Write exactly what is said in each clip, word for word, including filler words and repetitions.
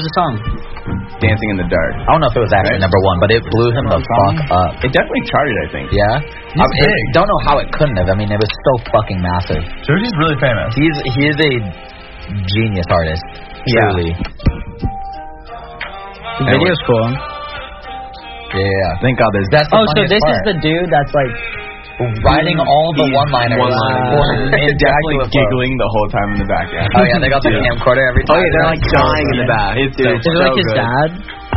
was the song? Dancing in the Dark. I don't know if it was actually right? number one, but it blew him the fuck up. It definitely charted, I think. Yeah? I mean, I don't know how it couldn't have. I mean, it was so fucking massive. Joji's really famous. He's he is a genius artist. Truly. Yeah. The video's cool. Yeah. Thank God there's that's the Oh, so this part. is the dude that's like writing all the one-liners. One-liners. And definitely giggling the whole time in the back. Yeah. Oh, yeah, they got the yeah. camcorder every time. Oh, yeah, they're like dying in the back. It's Dude, so is it like his good. dad?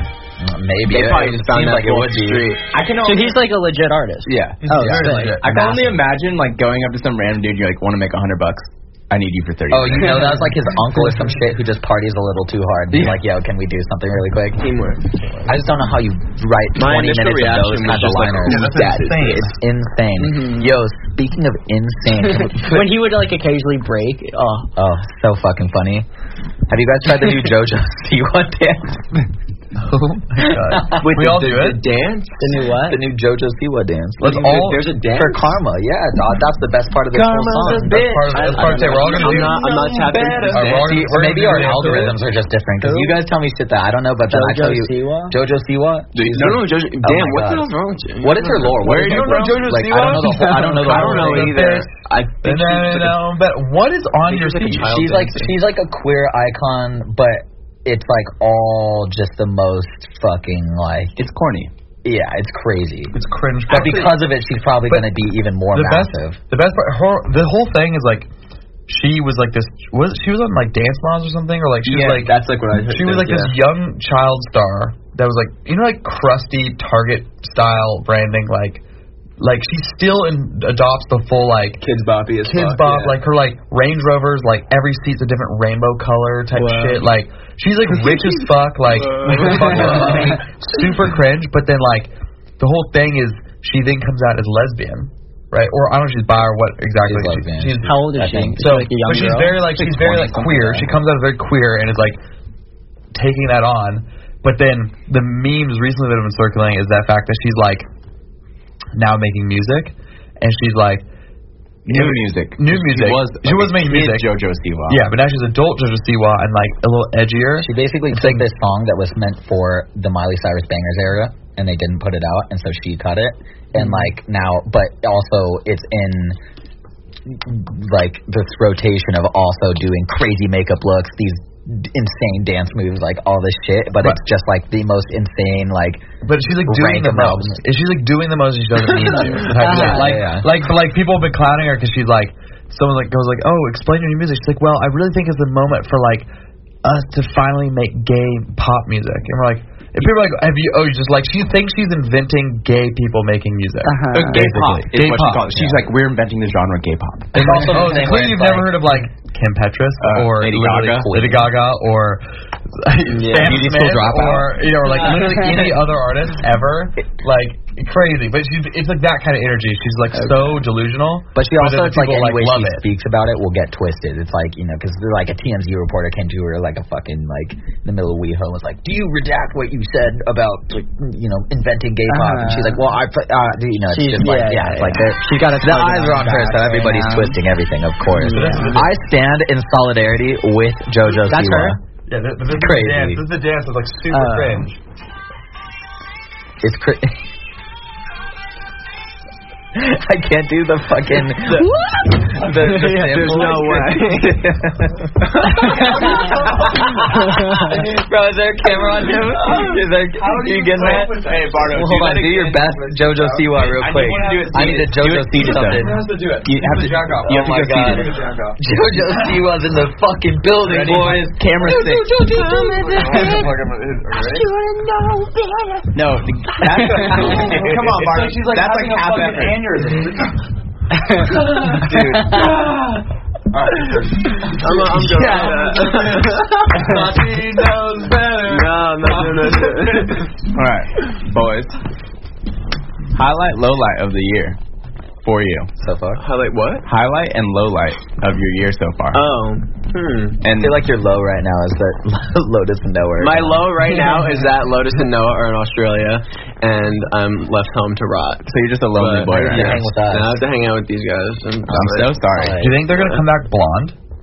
Maybe. They it, probably it just found seems that like it would be. I can so he's like a legit artist. Yeah. Oh, yeah. very legit. I can only imagine like going up to some random dude. You're like, want to make a hundred bucks? I need you for thirty. Oh, you know that was like his uncle or some shit who just parties a little too hard. He's yeah. like, yo, can we do something really quick? Teamwork. I just don't know how you write My twenty minutes of those kinds of liners. Like, yeah, that's insane. It's insane. Mm-hmm. Yo, speaking of insane, when he would like occasionally break. Oh, oh, so fucking funny. Have you guys tried the new JoJo Siwa dance? Oh my God. Wait, we the, all do the, it? The dance? The new what? The new JoJo Siwa dance. Let's all, there's a dance? For Karma, yeah, dog. That's the best part of this Karma's whole song. A bitch. That's part of it. We're all going to do I'm not, I'm not tapping into See, or maybe our algorithms are just different. Because you guys tell me shit that I don't know, but then I tell you. Siwa? JoJo Siwa? No, no, JoJo. Damn, what the hell's wrong with you? What is her lore? Where you don't know JoJo Siwa? I don't know the whole. I don't know the I don't know either. I think But what is on your feed? She's like she's like a queer icon, but it's like all just the most fucking like it's corny. Yeah, it's crazy. It's cringe. But because of it, she's probably going to be even more the massive. Best, the best part, her, the whole thing is like she was like this. Was she was on like Dance Moms or something, or like she yeah, was like that's like what I. She was like yeah. this young child star that was like you know like crusty Target style branding like. Like she still in, adopts the full like kids boppy as kids fuck, bop yeah. like her like Range Rovers like every seat's a different rainbow color type wow. shit like she's like rich as fuck like fucking super cringe but then like the whole thing is she then comes out as lesbian right or I don't know if she's bi or what exactly she's lesbian. She, she's, how old is she? So like a young but she's girl? very like she's very like queer she comes out as very queer and is like taking that on but then the memes recently that have been circulating is that fact that she's like now making music, and she's like new music, new music. She was, she was making music. JoJo Siwa. Yeah, but now she's adult JoJo Siwa and like a little edgier. She basically took this song that was meant for the Miley Cyrus Bangers era, and they didn't put it out, and so she cut it. And like now, but also it's in like this rotation of also doing crazy makeup looks, these insane dance moves, like all this shit, but, but it's just like the most insane like. But she's like doing the most. Is she like doing the most? And she doesn't need to. yeah, like, yeah. like, like people have been clowning her because she's like, someone like goes like, oh, explain your new music. She's like, well, I really think it's the moment for like us to finally make gay pop music, and we're like. If people are like, have you? Oh, you just like she thinks she's inventing gay people making music. Uh-huh. Gay pop is gay what pop. she calls it. She's yeah. like, we're inventing the genre gay pop. And also, oh, clearly you've like, never heard of like Kim Petras uh, or Lady Gaga, Lady Gaga or yeah, Sam Smith or you know, or like literally any other artist ever. Like crazy, but she's it's like that kind of energy. She's like okay. so delusional. But she also it's like any like, way she it. speaks about it will get twisted. It's like you know because like a T M Z reporter came to her like a fucking like in the middle of WeHo and was like, do you redact what you said about like, you know inventing gay pop? Uh, and she's like, well I uh, you know it's just yeah, like yeah, yeah it's like yeah. She's got the eyes are on her, so everybody's right twisting everything. Of course, yeah. I stand in solidarity with JoJo That's Siwa. her. Yeah, this, this is crazy. The dance. This is the dance that's like super uh, cringe. It's crazy. I can't do the fucking the, the, the yeah, there's no way. Bro, is there a camera on him? Is there, How do you, you get that? Hey, Bardo, well, hold on, do your best JoJo Siwa real quick. I need to JoJo Siwa something. You have to jack off. Oh my god. JoJo Siwa's in the fucking building, boys. Camera stick. No, that's come on, Bardo. That's like half effort. Dude. Alright, I'm, I'm going yeah. He knows better. No, no, no, no. Alright, boys. Highlight, lowlight of the year for you so far. Highlight what? Highlight and lowlight of your year so far. Oh. Hmm. And I feel like your low right now is that Lotus and Noah. My low right now is that Lotus and Noah are in Australia, and I'm left home to rot. So you're just a lonely but boy right now. Hang with us. I have to hang out with these guys. I'm, I'm so sorry. Do you think they're gonna come back blonde?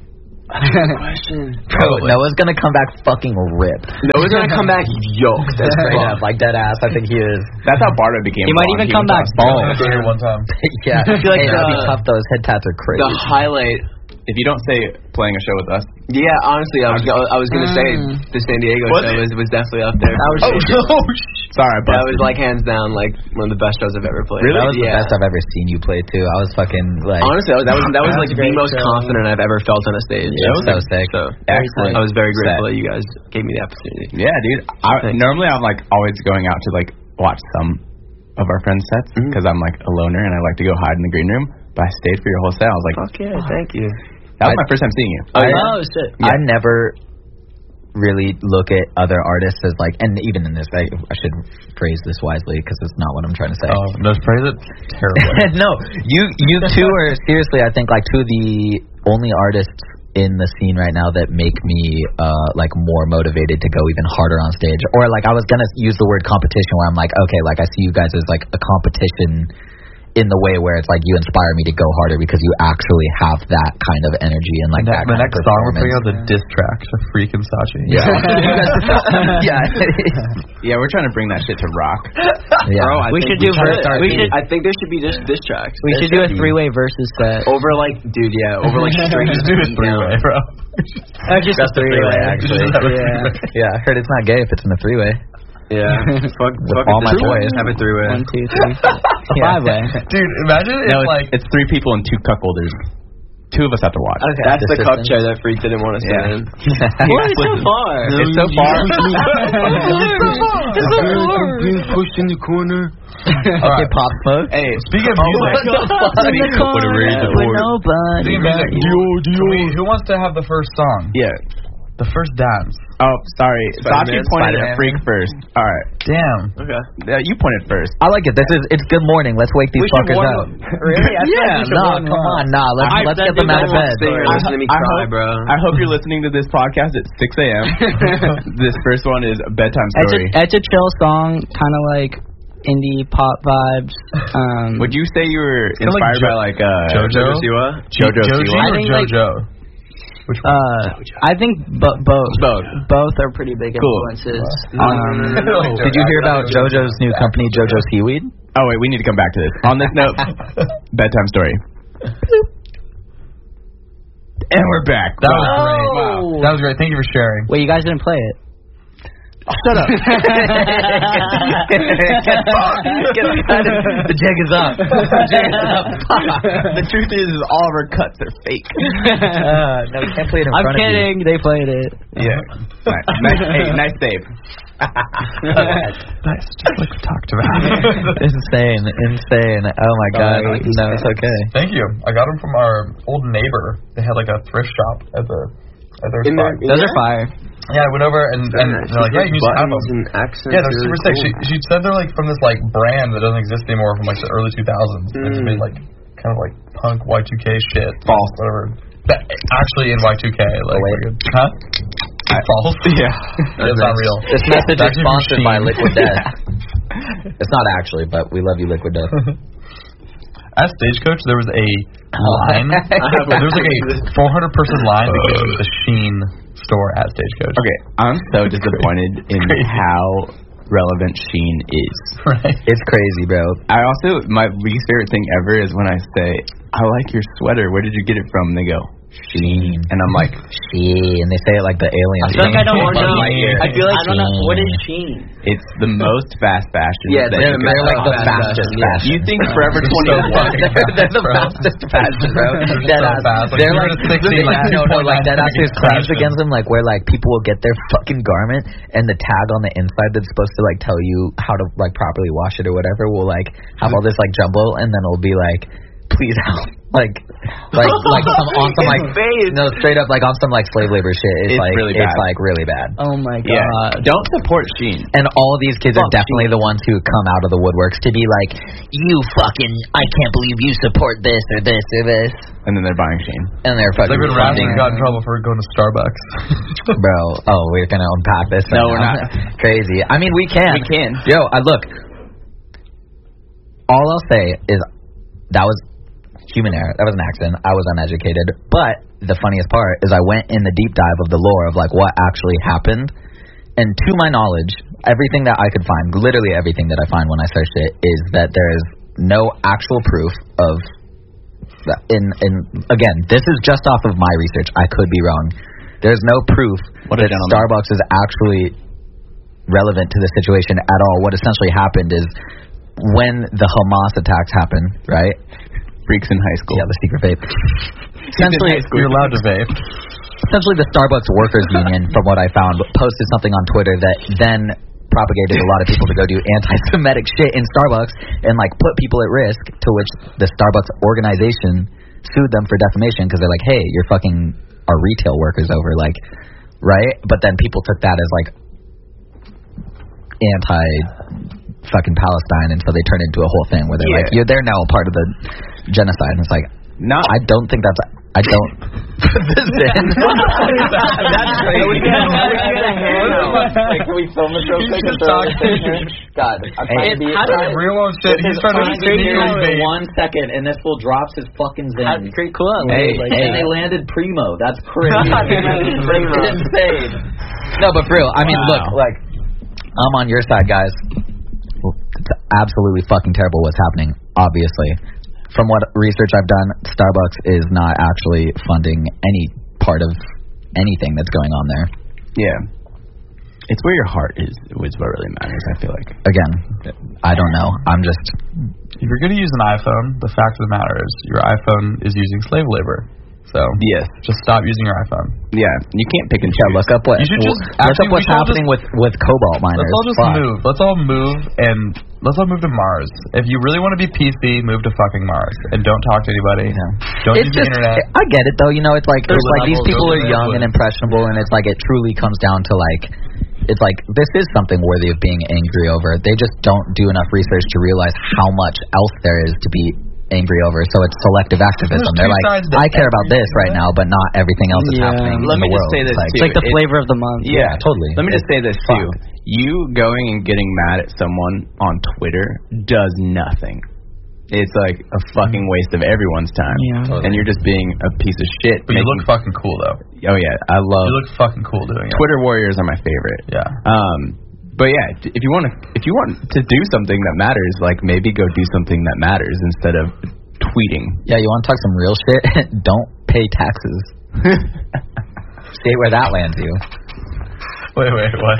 Question. Bro, Noah's gonna come back fucking ripped. Noah's gonna come back yoked. That's Straight fuck. up, like dead ass. I think he is. That's how Bardo became. He might blonde. even come went back to Australia. I was here one time. Yeah, feel like hey, that'd be the- tough. Those head tats are crazy. The highlight. If you don't say playing a show with us, Yeah, honestly, I was go- I was gonna say Mm. the San Diego Was show it? was, was definitely up there. That was oh, no. Sorry, I That busted. was like hands down like one of the best shows I've ever played. That was the yeah. best I've ever seen you play too. I was fucking like. Honestly, that was that was, that was That like was the great most show. confident I've ever felt on a stage. Yeah, it was so sick. So Excellent. I was very grateful Set. that you guys gave me the opportunity. Yeah, dude. I, Thanks. normally, I'm like always going out to like watch some of our friends' sets because I'm like a loner and I like to go hide in the green room. But I stayed for your whole set. I was like, Fuck yeah, thank you. that was I- my first time seeing you. Oh, yeah. Oh shit. I never really look at other artists as like, and even in this, I, I should phrase this wisely because it's not what I'm trying to say. Oh, no, phrase it terribly. No, you you two are seriously, I think, like two of the only artists in the scene right now that make me uh like more motivated to go even harder on stage. Or like I was gonna use the word competition where I'm like, okay, like I see you guys as like a competition in the way where it's like you inspire me to go harder because you actually have that kind of energy and like the, that the kind next of song we're putting performance. out the diss track to Freak and Sachi. Yeah. yeah. Yeah, we're trying to bring that shit to rock. Yeah. Bro, I We think should do should ver- start we doing- should- I think there should be just diss tracks. We should do a three-way versus set. Over like, dude, yeah, over like straight Just do a beat three-way, down. bro. Uh, just a three-way, actually. Yeah. Yeah, I heard it's not gay if it's in the three-way. Yeah, fuck, fuck all it, my this boys. Have it three way. One, two, three, four. A five-way. Dude, imagine if No, it's, like it's three people and two cuckolders. Two of us have to watch. Okay. That's the cup Assistant. chair that Freak didn't want to sit Yeah. in. What? It's so far. It's so far. It's so far. being pushed in the corner. Okay, Pop Smoke. Hey, speaking of music, In the corner raise the with board. nobody. speaking of music, can we- who wants to have the first song? yeah. The first dance. Oh, sorry. Sachi Spider-Man. pointed Spider-Man. at Freak first. All right. Damn. Okay. Yeah, you pointed first. I like it. This is it's good morning. Let's wake these We should fuckers warm up. up. Really? I feel like Yeah, we should nah, warm come up. on, nah. Let's I- let's that get them dude out of that bed. wants You're I- listening to me I cry, hope, bro. I hope you're listening to this podcast at six a.m. This first one is a bedtime It's a, story. it's a chill song, kind of like indie pop vibes. Um, Would you say you were Kinda like inspired Jo- by like uh, Jojo? Siwa? Jojo Joji Siwa? I or think, like- Jojo? Which one? uh, I think bo- both. Both. Both are pretty big Cool. influences. No, no, no, no, no. Um, Did you hear about JoJo's new company, JoJo Seaweed? Oh wait, we need to come back to this. On this note, bedtime story. And we're back. That was Wow. great. Wow. That was great. Thank you for sharing. Wait, you guys didn't play it. Shut up. The jig is up. The jig is up. The truth is, is all of our cuts are fake. Uh, no, we can't play it in I'm front kidding. They played it. Yeah. Nice, nice, hey, nice save. Nice. Just like we talked about. Insane, insane. Oh my god. I like these No, it's okay. Thank you. I got them from our old neighbor. They had like a thrift shop at the at their In spot. there- Those are fire. Yeah, I went over and, and they're like, yeah, you can just have them. Buttons and accents. Yeah, they're really super sick. cool. She, she said they're like from this like brand that doesn't exist anymore from like the early two thousands. They just Mm. made like kind of like punk Y two K shit. False. Whatever. That, actually in Y two K. Like, wait. like huh? False. Yeah. It's not real. This message is That's your sponsored by machine. Liquid Death. It's not actually, but we love you, Liquid Death. At Stagecoach, there was a line. there was like a four hundred person line to get into the Sheen store at Stagecoach. Okay, I'm so disappointed in how relevant Sheen is. Right. It's crazy, bro. I also, my least favorite thing ever is when I say, I like your sweater. Where did you get it from? And they go, Sheen. And I'm like, Sheen. And they say it like the alien. I feel like I don't Sheen. know. Lightyear. I feel like I don't know. What is Sheen. Sheen? it's the most fast fashion. Yeah, that they're you They're, can- they're like the Oh, fastest yeah. fashion. You think Forever twenty-one? they're, they're the Bro. fastest fashion, bro. They're Dead so ass. fast. Like, They're zero like, to sixty, like, yeah, no, no, like two point nine dead ass. There's seconds claims crashes. against them, like where like people will get their fucking garment and the tag on the inside that's supposed to like tell you how to like properly wash it or whatever will like have all this like jumble, and then it'll be like, please help. Like, like, like some on some like no straight up like on some like slave labor shit. It's, It's like really it's bad. like really bad. Oh my god. Yeah. Don't support Sheen. And all these kids are Fuck definitely the ones who come out of the woodworks to be like, you fucking, I can't believe you support this or this or this. And then they're buying Sheen. And they're Like fucking when funding. Rasmus got in trouble for going to Starbucks. Bro, oh, we're gonna unpack this. No, right we're now. not. Crazy. I mean, we can. We can. Yo, I look. All I'll say is that was human error. That was an accident. I was uneducated. But the funniest part is I went in the deep dive of the lore of like what actually happened. And to my knowledge, everything that I could find, literally everything that I find when I searched it, is that there is no actual proof of. In in again, this is just off of my research. I could be wrong. There's no proof what that Starbucks is actually relevant to the situation at all. What essentially happened is when the Hamas attacks happened, right? Freaks in high school. Yeah, the secret vape. Essentially, you're allowed to vape. Essentially, the Starbucks Workers Union, from what I found, posted something on Twitter that then propagated a lot of people to go do anti-Semitic shit in Starbucks and like put people at risk. To which the Starbucks organization sued them for defamation because they're like, "Hey, you're fucking our retail workers over," like, right? But then people took that as like anti fucking Palestine, and so they turned into a whole thing where they're yeah. like, "You're they're now a part of the genocide." And it's like, no, I don't think that's. I don't. This in. That's crazy. Like, can we film this real quick and throw it in here? God, I'm trying to be real on shit. He's trying to be one second, and this fool drops his fucking zen. That's pretty cool. Hey, like, hey, and they landed primo. That's crazy. It's insane. No, but for real, I mean, wow. Look, like, I'm on your side, guys. It's absolutely fucking terrible what's happening, obviously. From what research I've done, Starbucks is not actually funding any part of anything that's going on there. Yeah. It's where your heart is, is what really matters, I feel like. Again, I don't know. I'm just... If you're going to use an iPhone, the fact of the matter is your iPhone is using slave labor. So yes, just stop using your iPhone. Yeah, you can't pick and choose. Yeah, look up what you should just look actually, up what's happening just, with with cobalt miners. Let's all just Fuck. move. Let's all move and let's all move to Mars. If you really want to be P C, move to fucking Mars and don't talk to anybody. Yeah. Don't it's use just, the internet. I get it though. You know, it's like There's it's like these people are young and impressionable, and it's like it truly comes down to like. It's like, this is something worthy of being angry over. They just don't do enough research to realize how much else there is to be angry over. So it's selective activism. They're like, I care about this right now, but not everything else that's yeah. happening Let in me the just world. say this, it's like, too. It's like the it's, flavor of the month. Yeah, yeah totally. Let me it's just say this, too. Fuck. You going and getting mad at someone on Twitter does nothing. It's like a fucking waste of everyone's time. Yeah. Totally. And you're just being a piece of shit. But you look fucking cool, though. Oh, yeah. I love... You look fucking cool doing it. Twitter warriors are my favorite. Yeah. Um... But yeah, if you want to, if you want to do something that matters, like maybe go do something that matters instead of tweeting. Yeah, you want to talk some real shit? Don't pay taxes. See where that lands you. Wait, wait, what?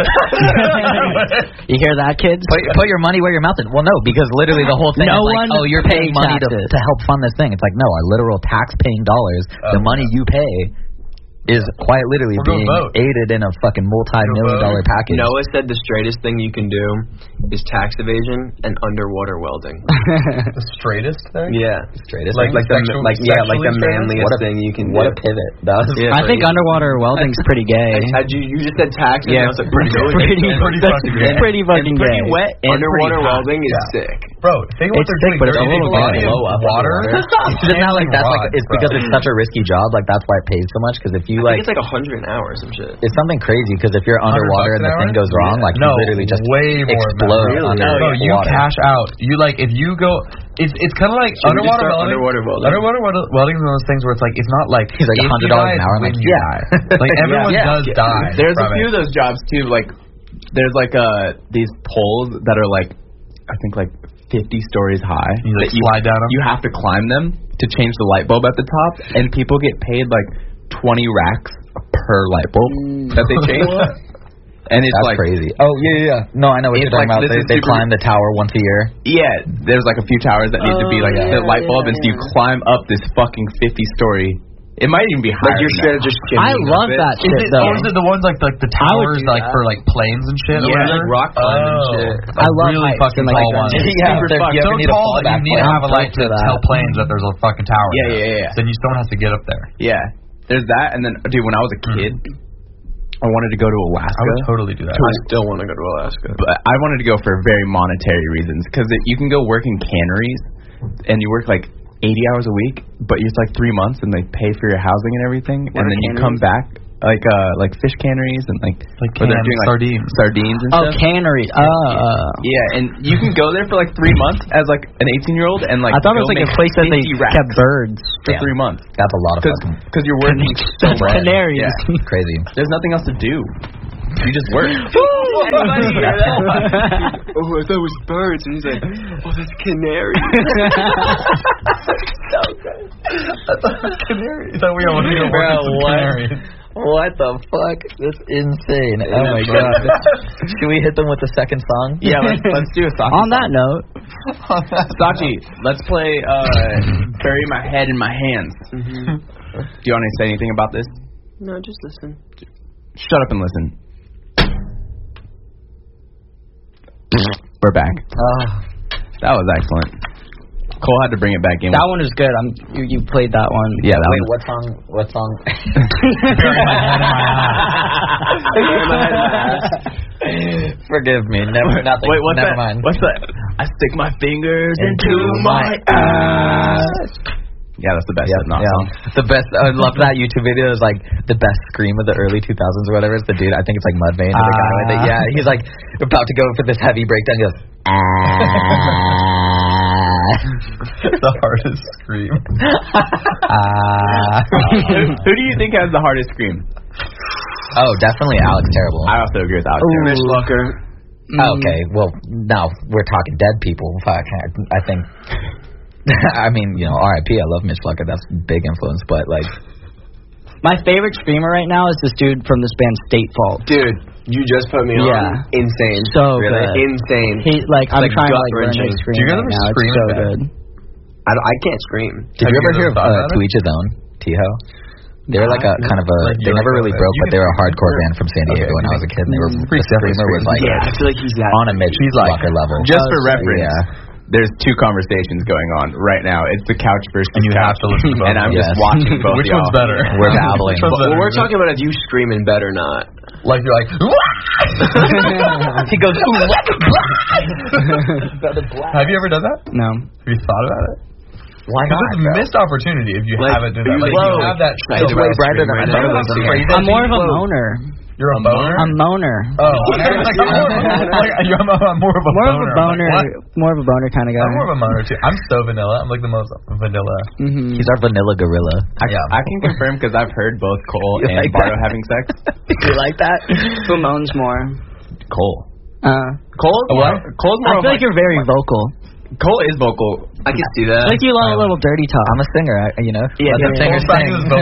You hear that, kids? Put, put your money where your mouth is. Well, no, because literally the whole thing no is like, oh, you're paying money to, to help fund this thing. It's like, no, our literal tax-paying dollars, oh, the money yeah. you pay. Is quite literally being vote. aided in a fucking multi-million dollar package. Noah said the straightest thing you can do is tax evasion and underwater welding. The straightest thing? Yeah, the straightest. Like thing? like the Sexual, like yeah, like the manliest what a, thing you can what do. What a pivot! That was yeah, I think underwater welding's pretty gay. I, I, you, you just said tax. Yeah, and I was like, pretty, pretty, pretty, fucking gay. Pretty fucking and pretty gay. wet. And underwater pretty welding is yeah. sick. Bro, think what it's they're sick, doing. but it's a little gay. Water. It's not like that's like it's because it's such a risky job. Like that's why it pays so much. Because if you like, it's like a hundred an hour or some shit. It's something crazy because if you're underwater and the thing goes wrong, like no, you literally just way more explode really? under no, water. You cash out. You like if you go. It's it's kind of like Should underwater welding. Underwater welding. Underwater welding is one of those things where it's like it's not like he's like a hundred dollars an hour. When like, you yeah, die. Like everyone yeah. does yeah. die. There's a from few it. of those jobs too. Like there's like uh these poles that are like I think like fifty stories high. You like that slide you, down them. You have to climb them to change the light bulb at the top, and people get paid like twenty racks per light bulb mm. that they change. And it's That's like crazy. Oh yeah, yeah. No, I know what you're talking like, about. They, they climb the tower once a year. Yeah, there's like a few towers that need oh, to be like yeah, the light bulb, yeah, and so you yeah. climb up this fucking fifty story. It might even be higher. Like you're than that. just I love that shit is it, though. Or is it the ones like like the towers like for like planes and shit? Yeah, or like rock climbing oh. shit. Like I love really heights fucking and, like, tall ones. Yeah, Super if you so ever need a tall that you need to have a light to that. tell planes that there's a fucking tower. Yeah, there. yeah, yeah. Then you don't have to get up there. Yeah, there's that, and then dude, when I was a kid, mm. I wanted to go to Alaska. I would totally do that. I still want to go to Alaska, but I wanted to go for very monetary reasons because you can go work in canneries, and you work like eighty hours a week, but it's like three months and they pay for your housing and everything, what and then you come back like uh like fish canneries and like Like where they're canned doing, like, sardines. sardines and Oh, stuff. cannery. Oh, uh, Yeah, and you can go there for like three months as like an eighteen year old and like I thought it was go like a make place that they fifty racks kept birds. for Damn. three months That's a lot of fucking because you're working so That's much. canaries. Yeah. crazy. There's nothing else to do. You just work. Anybody hear that? Oh, I thought it was birds, and he's like, oh, that's canary. So good. Canary. So we all want to go Bro, work some what? canaries. What the fuck? That's insane. Oh my god. Should we hit them with the second song? Yeah, let's, let's do a Sachi On that note, Sachi, let's play uh, Bury My Head in My Hands. Mm-hmm. Do you want to say anything about this? No, just listen. Shut up and listen. We're back. Oh. That was excellent. Cole had to bring it back in. that one is good. I'm you, you played that one. Yeah, that Wait, one. what song? What song? Forgive me. Never. Nothing. Wait, what's Never that? mind. What's that? I stick my fingers into, Into my my ass. Yeah, that's the best Yep, Slipknot yeah. song. The best. I love that YouTube video. Is like the best scream of the early two thousands or whatever. It's the dude. I think it's like Mudvayne. Uh, the guy with it. Yeah, he's like about to go for this heavy breakdown. He goes. Ah. The hardest scream. Ah. Who do you think has the hardest scream? Oh, definitely Alex Terrible. I also agree with Alex. Mitch Lucker. Oh, okay, well, now we're talking dead people. Fuck, I, I think. I mean, you know, R I P. I love Mitch Lucker. That's a big influence, but like, My favorite screamer right now is this dude from this band State Fault. Dude, you just put me Yeah. on. Insane. So really? good. Insane. He like I'm like trying to like learn gut-wrenching. his scream Do you guys right ever now. scream It's so in bed? good. I, don't- I can't scream. did Have you you ever guys hear of thought uh, about To it? Each His Own? T-Ho? They were like a kind of a. Like, they you never like really that. broke, You but they were a can- hardcore band from San Diego Okay. when I was a kid. And they were Pretty the screamer was like Yeah, I feel like he's that. on a Mitch He's like- Lucker level. Just for Oh, reference, yeah. there's two conversations going on right now. It's the couch versus And you couch. have to listen to both And I'm of them. just Yes. watching both Which y'all. one's better? We're battling. Which one's Well, better? we're talking about if you scream in bed or not. Like you're like. He goes. Have you ever done that? No. Have you thought about it? Why Because not? it's a bro? missed opportunity if you Like, haven't done that. you Like, glow. you have that. It's so way much brighter than scream I right thought it now. was That's gonna be. crazy. I'm more of a moaner. You're a boner. I'm moaner. Oh, like, I'm, more, like, you're, I'm, I'm more of a More of boner. a boner. I'm like, More of a boner kind of guy. I'm more of a boner too. I'm so vanilla. I'm like the most vanilla. Mm-hmm. He's our vanilla gorilla. I, Yeah. I can confirm because I've heard both Cole You and like Bardo that? having sex. You like that? Who moans more? Cole. Uh, Cole's more. Cole's more. I feel of like you're very vocal. Cole is vocal. I can see that. Like you love a little dirty talk. I'm a singer, I, you know. Yeah, Let the yeah, singer yeah. sing. Practice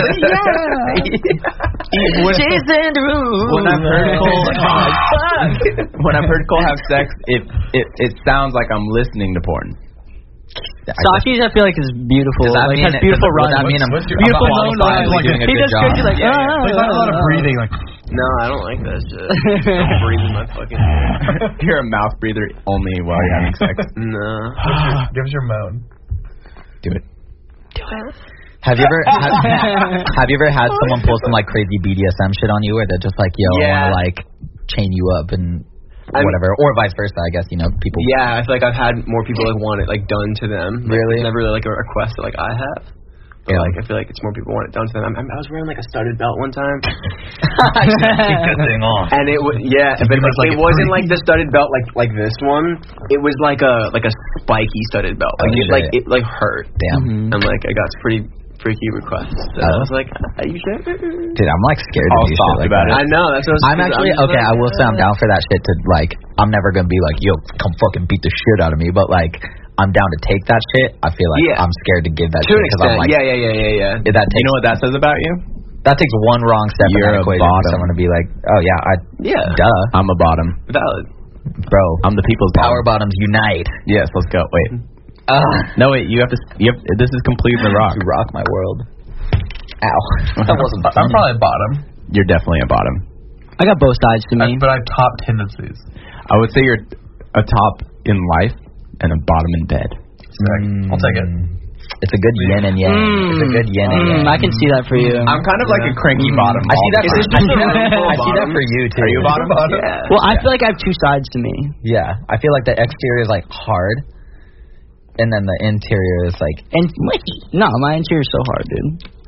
vocal. She's in the room. When I've heard Cole, when I've heard Cole have sex, it it it sounds like I'm listening to porn. Sachi's, I feel like, is beautiful. Does that like, mean has it- beautiful does- would runs. that mean I'm- What's your- beautiful I'm moan qualifiedly lines. doing a He good does job? crazy like. Yeah, yeah. ah, There's not a lot of ah, breathing. Like, No, I don't like that shit. I'm breathing my fucking ear. You're a mouth breather only while you're having sex. No. give us your moan. Do it. Have you ever have, have you ever had someone pull some like crazy B D S M shit on you, where they're just like, yo, I Yeah. want to like chain you up and I mean- whatever, or vice versa? I guess you know people. Yeah, I feel like I've had more people like want it like done to them. Like, Really? It's never really like a request that like I have. But Yeah. like I feel like it's more people want it done to them. I, I was wearing like a studded belt one time, Keep that thing off. and it was yeah, but give us, like, like, it a wasn't three? like the studded belt like like this one. It was like a like a spiky studded belt. Like Oh, it shit. like it like hurt. Damn, And like I got pretty freaky requests. And I Oh. was like, are you sure? dude, I'm like scared All to do soft shit like about that. I know that's what I was, I'm actually just okay. like, I will say I'm down for that shit. To like, I'm never gonna be like, yo, come fucking beat the shit out of me. But like, I'm down to take that shit. I feel like Yeah. I'm scared to give that To shit an because I'm extent, like, yeah, yeah, yeah, yeah, yeah. if that takes You know what that says about you? that takes one wrong step You're in a that equation for bottom. someone to be like, oh yeah, I Yeah. duh, I'm a bottom, Valid. bro. I'm the people's Power bottom. bottoms unite. Yes, let's go. Wait. Uh, No, wait. You have to. You have. This is completely the rock. You rock my world. Ow. That wasn't I'm funny. probably bottom, You're definitely a bottom. I got both sides to me. but I have top tendencies. I would say you're a top in life and a bottom in bed. Sick. I'll take it. It's a good yin and yang. It's a good yin and yang. Mm, I can see that for you. I'm kind of like a cranky bottom. I see that. all For, the Is time. this just a room full of I see that bottoms? for you too. Are you a bottom? Yeah. Well, I feel like I have two sides to me. Yeah, I feel like the exterior is like hard, and then the interior is like And no, my interior is so hard, dude.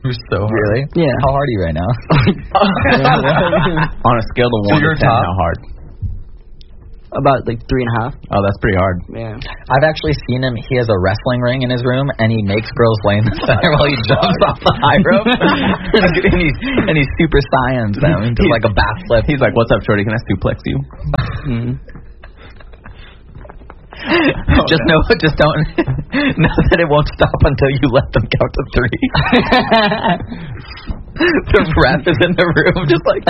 You're so hard. Really? Yeah. How hard are you right now? On a scale of So one to you're ten, top? how hard? About like three and a half. Oh, that's pretty hard. Yeah. I've actually seen him. He has a wrestling ring in his room, and he makes girls lay in the center while he jumps off the high rope. and he's and he's super saiyan them into like a backflip. He's like, "What's up, shorty? Can I suplex you?" Mm. just know, just don't know that it won't stop until you let them count to three. The ref is in the room, just like.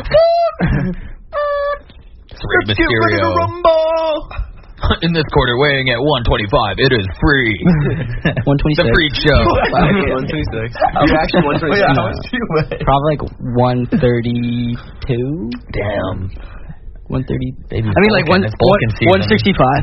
Rey Mysterio. In this quarter, weighing at one twenty-five, it is free. one twenty-six. The Freak Show. one twenty-six. You're actually one twenty-six. Yeah, how much do you weigh? Probably like one thirty-two. Damn. one thirty. Baby I mean, like one, Vulcan. It's Vulcan season. one sixty-five.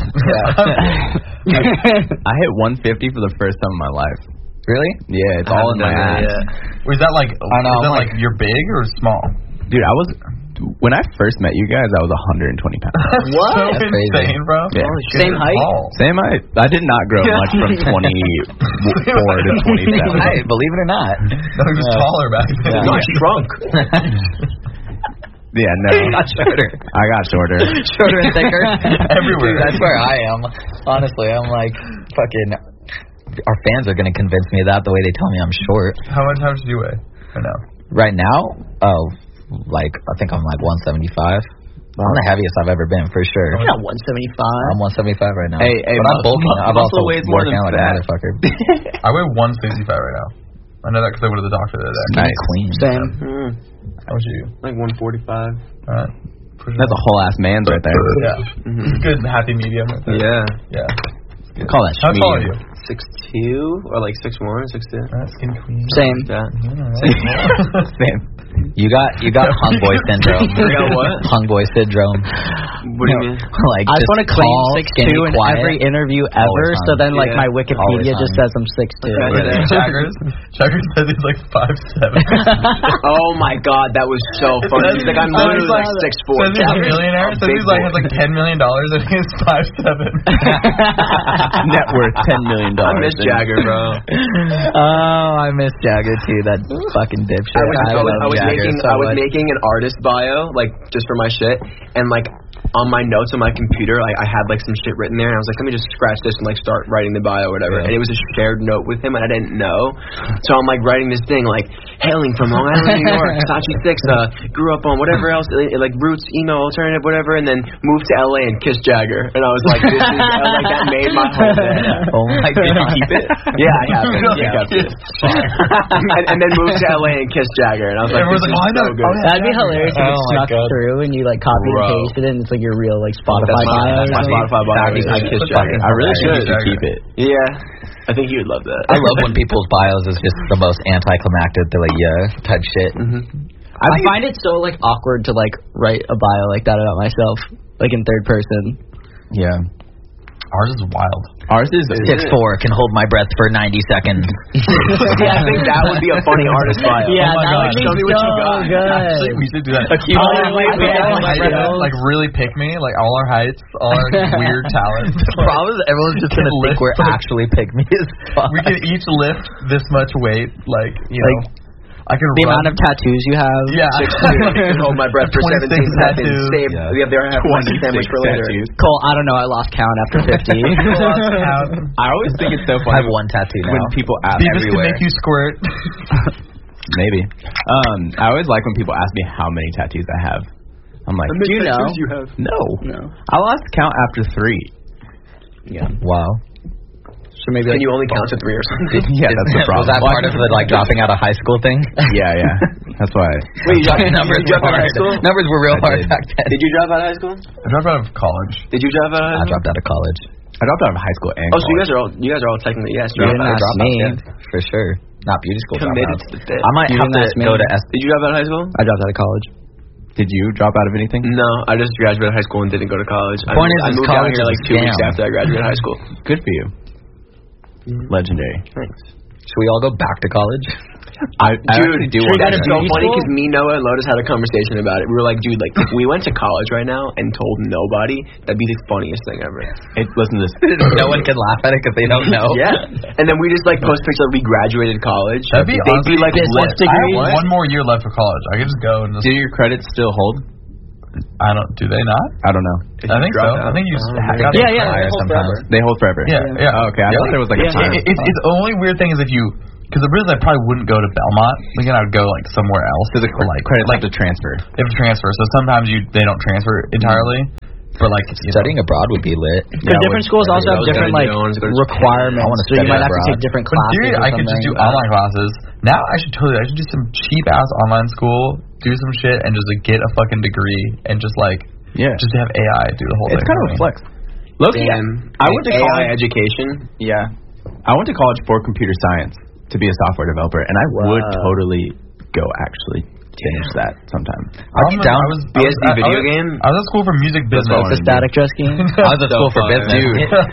I hit one fifty for the first time in my life. Really? Yeah, it's all in my ass. Was that like? I know, Is that I'm like you're big or small? Dude, I was when I first met you guys, I was one hundred twenty pounds. What? So That's crazy. insane, bro. Yeah. Same height? Tall. Same height. I did not grow much from twenty-four to twenty-seven. Hey, believe it or not. No, he was Yeah. taller back then. Yeah. Not shrunk. Yeah, no. He got shorter. I got shorter. Shorter and thicker. Everywhere. Dude, that's where I am. Honestly, I'm like, fucking, our fans are going to convince me of that the way they tell me I'm short. How much? How much do you weigh right now? Right now, oh, like, I think I'm like one seventy-five. I'm the heaviest I've ever been, for sure. You're not one seventy-five. I'm one seventy-five right now. Hey, hey, but I'm muscle- bulking. I'm muscle also weighs more working than out like a fat. motherfucker. I weigh one sixty-five right now. I know that because I went to the doctor the other day. Nice. Queen. Same. Mm, How much are you? like one forty-five. All right. For sure. That's a whole ass man's right there. Yeah. Mm-hmm. Good happy medium. Right there. Yeah. Yeah. Call that How tall are medium. you? six two or like six one, six two. Alright, skin queen. Same. Yeah. Same. You got you got hung boy syndrome. You got what? Hung boy syndrome. What do you mean? Like I just want to claim tall, six skinny, two in quiet. every interview ever, Always so hung. then like Yeah. my Wikipedia Always just hung. says I'm six two. Yeah. Jaggers. Jaggers says he's like five seven. Oh my god, that was so funny. He's like, I'm literally like six four. Says he's a millionaire. Says he's like has like ten million dollars and he's five seven. Net worth ten million I dollars. miss Jagger, bro. Oh, I miss Jagger too. That fucking dipshit. I was, I was, love I was Jagger making so I was much. making an artist bio like just for my shit, and like on my notes on my computer, like I had like some shit written there, and I was like, let me just scratch this and like start writing the bio or whatever. Yeah. And it was a shared note with him, and I didn't know, so I'm like writing this thing like hailing from Long Island, New York, Sachi Six, uh, grew up on whatever else, uh, like roots, emo, alternative, whatever, and then moved to L A and kissed Jagger, and I was like, this is, I was like, that made my whole day. Oh my god. Did you keep it? Yeah, I have it. Yeah, I kept it. and, and then moved to L A and kissed Jagger, and I was like, Everyone's this like, is oh, I so know. good. Oh, yeah. That'd be hilarious if Oh it my snuck God. through and you like copy Bro. and paste it and it's like your real like Spotify That's my, bio. that's my or something. Spotify bio. That'd be I kissed fucking Jagger. I really should Jagger. just keep it. Yeah, I think you would love that. I love when people's bios is just the most anticlimactic. They're like, yeah, type shit. Mm-hmm. I, find it so like awkward to like write a bio like that about myself, like in third person. Yeah. Ours is wild. Ours is Six four can hold my breath for ninety seconds. Yeah, I think that would be a funny artist bio. Yeah, Oh my that God. would be Show me what so you got. good. Actually, we should do that. cute All little our wait, heights, wait, all our wait, heights, wait, yeah, wait. like really pick me, like all our heights, all our weird talents. The problem is everyone's just gonna think Lift, we're like- actually pygmies as fuck. We can each lift this much weight, like you Like, know. I can The run. amount of tattoos you have. Yeah. Six two. Hold my breath for twenty-six seventeen seconds. tattoos. Save. Yeah. We have there. I have one sandwich for later. Cole, I don't know. I lost count after fifty. I always think it's so I funny have one tattoo now. when people ask Beavis can everywhere. make you squirt. Maybe. Um, I always like when people ask me how many tattoos I have. I'm like, Do you know? You have. no. No. I lost count after three. Yeah. Wow. So maybe Can like you only count to three or something? Yeah, that's the problem. Was that part of the like dropping out of high school thing? Yeah, yeah. That's why. Wait, you dropped, numbers did you were drop out of hard. high school? Numbers were real I hard did. back then. Did you drop out of high school? I dropped out of college. Did you drop out of high I school? dropped out of college. I dropped out of high school and Oh, so you guys college. are all you guys are all technically yes. You didn't I ask dropped me. out, yeah, for sure. Not beauty school. Committed dropout. to the bit. I might You have didn't to ask me. go to S. Did you drop out of high school? I dropped out of college. Did you drop out of anything? No, I just graduated high school and didn't go to college. I Point moved, is, I is moved down college here is like a two weeks scam. after I graduated high school. Good for you. Legendary. Thanks. Should we all go back to college? I, I Dude, actually do should we want go to to so beauty funny school? because me, Noah, and Lotus had a conversation about it. We were like, dude, like if we went to college right now and told nobody, that'd be the funniest thing ever. Hey, listen to this. No one can laugh at it because they don't know. Yeah. And then we just like post pictures that we graduated college. That'd be They'd honestly be like business lit. I degree. have one more year left for college. I can just go and just. Do your credits still hold? I don't. Do they not? I don't know. If I you think so. drop I out. think you just Oh, ha- yeah. gotta Yeah, yeah, expire they hold sometimes. forever. They hold forever. Yeah, yeah. Oh, okay, I thought there was like a It, time. it, it's it's the only weird thing is if you, because the reason I probably wouldn't go to Belmont, again I would go like somewhere else. So the for, like credits like have to transfer. they have to transfer. So sometimes you they don't transfer entirely. For like you know, Studying abroad would be lit. Because Yeah, different what- schools also have I was different gonna like do, I was gonna- requirements. I wanna So you study might have to abroad. take different in classes. theory, or I could just do something. online classes. Now I should totally I should do some cheap ass online school, do some shit, and just like get a fucking degree and just like Yeah. just have A I do the whole It's thing. kind of a flex. Loki, Damn. I went to A I college. education. Yeah. I went to college for computer science to be a software developer, and I would Wow. totally go actually finish that sometime. I was down I was, B S D I was, video I was, game? I was at school for music That's business. all The static dress game. I was at school for fun. business.